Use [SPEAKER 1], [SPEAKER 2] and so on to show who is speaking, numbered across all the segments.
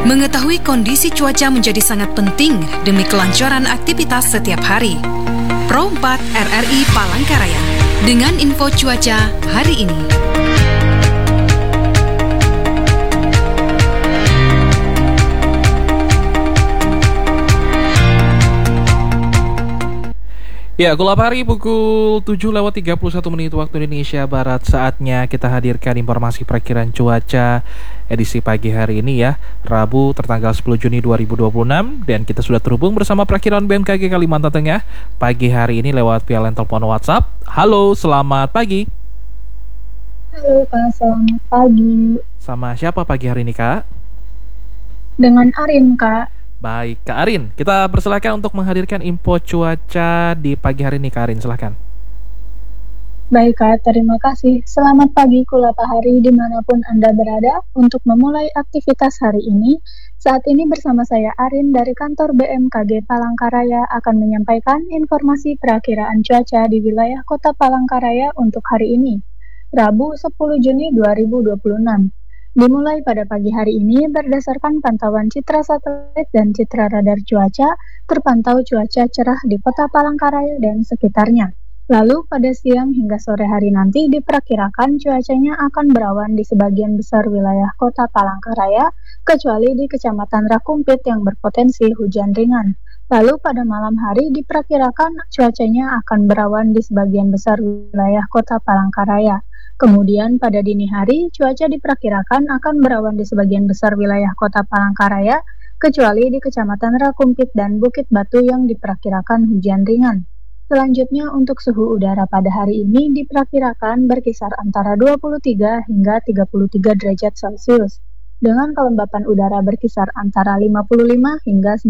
[SPEAKER 1] Mengetahui kondisi cuaca menjadi sangat penting demi kelancaran aktivitas setiap hari. Pro 4 RRI Palangkaraya dengan info cuaca hari ini.
[SPEAKER 2] Ya, Gulap Hari pukul 7:31 waktu Indonesia Barat. Saatnya kita hadirkan informasi perakiraan cuaca edisi pagi hari ini ya, Rabu tertanggal 10 Juni 2026. Dan kita sudah terhubung bersama perakiraan BMKG Kalimantan Tengah pagi hari ini lewat via line telepon WhatsApp. Halo, selamat pagi.
[SPEAKER 3] Halo Kak, selamat pagi.
[SPEAKER 2] Sama siapa pagi hari ini Kak?
[SPEAKER 3] Dengan Arin Kak.
[SPEAKER 2] Baik, Kak Arin, kita persilakan untuk menghadirkan info cuaca di pagi hari ini, Kak Arin, silakan.
[SPEAKER 3] Baik Kak, terima kasih. Selamat pagi Kulapa Hari dimanapun Anda berada. Untuk memulai aktivitas hari ini, saat ini bersama saya Arin dari kantor BMKG Palangkaraya akan menyampaikan informasi perakiraan cuaca di wilayah Kota Palangkaraya untuk hari ini, Rabu 10 Juni 2026. Dimulai pada pagi hari ini, berdasarkan pantauan citra satelit dan citra radar cuaca, terpantau cuaca cerah di Kota Palangkaraya dan sekitarnya. Lalu pada siang hingga sore hari nanti diperkirakan cuacanya akan berawan di sebagian besar wilayah Kota Palangkaraya, kecuali di Kecamatan Rakumpit yang berpotensi hujan ringan. Lalu pada malam hari diperkirakan cuacanya akan berawan di sebagian besar wilayah Kota Palangkaraya. Kemudian pada dini hari, cuaca diperkirakan akan berawan di sebagian besar wilayah Kota Palangkaraya, kecuali di Kecamatan Rakumpit dan Bukit Batu yang diperkirakan hujan ringan. Selanjutnya untuk suhu udara pada hari ini diperkirakan berkisar antara 23 hingga 33 derajat Celcius, dengan kelembapan udara berkisar antara 55 hingga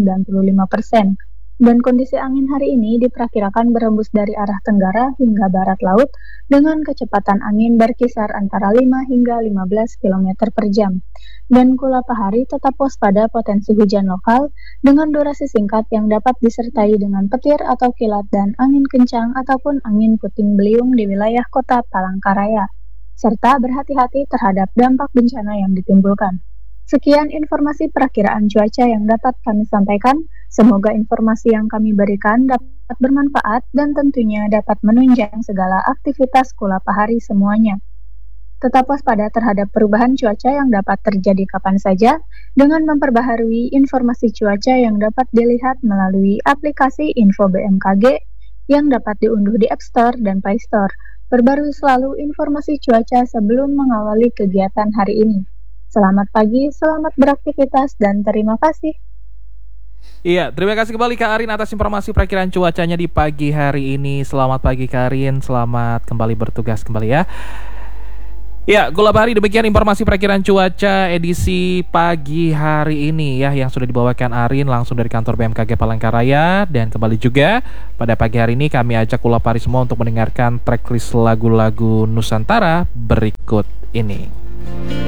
[SPEAKER 3] 95%. Dan kondisi angin hari ini diperkirakan berembus dari arah tenggara hingga barat laut dengan kecepatan angin berkisar antara 5 hingga 15 km per jam. Dan Kulapa Hari tetap waspada potensi hujan lokal dengan durasi singkat yang dapat disertai dengan petir atau kilat dan angin kencang ataupun angin puting beliung di wilayah Kota Palangkaraya. Serta berhati-hati terhadap dampak bencana yang ditimbulkan. Sekian informasi perakiraan cuaca yang dapat kami sampaikan. Semoga informasi yang kami berikan dapat bermanfaat dan tentunya dapat menunjang segala aktivitas Kulapa Hari semuanya. Tetap waspada terhadap perubahan cuaca yang dapat terjadi kapan saja dengan memperbaharui informasi cuaca yang dapat dilihat melalui aplikasi Info BMKG yang dapat diunduh di App Store dan Play Store. Perbarui selalu informasi cuaca sebelum mengawali kegiatan hari ini. Selamat pagi, selamat beraktivitas, dan terima kasih.
[SPEAKER 2] Iya, terima kasih kembali Kak Arin atas informasi perakiraan cuacanya di pagi hari ini. Selamat pagi Kak Arin, selamat kembali bertugas kembali ya. Ya, Gulap Hari demikian informasi perakiraan cuaca edisi pagi hari ini ya, yang sudah dibawakan Arin langsung dari kantor BMKG Palangkaraya. Dan kembali juga pada pagi hari ini kami ajak Gulap Hari semua untuk mendengarkan tracklist lagu-lagu Nusantara berikut ini.